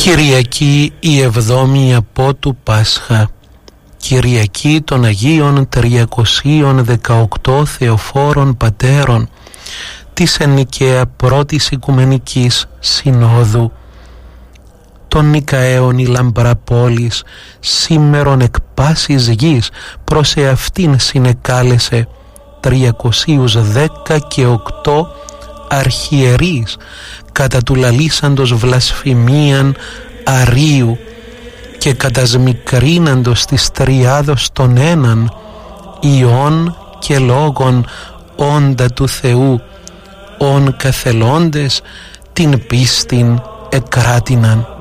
Κυριακή η 7η από του Πάσχα, Κυριακή των Αγίων 318 Θεοφόρων Πατέρων της εν Νικαία Πρώτης Οικουμενικής Συνόδου. Των Νικαέων η λαμπρά πόλης σήμερον εκ πάσης γης προς εαυτήν συνεκάλεσε 310 και 8 αρχιερείς κατά του λαλήσαντος βλασφημίαν αρίου και κατασμικρίναντος της τριάδος των έναν Υιών και Λόγων όντα του Θεού, ον καθελώντες την πίστην εκράτηναν.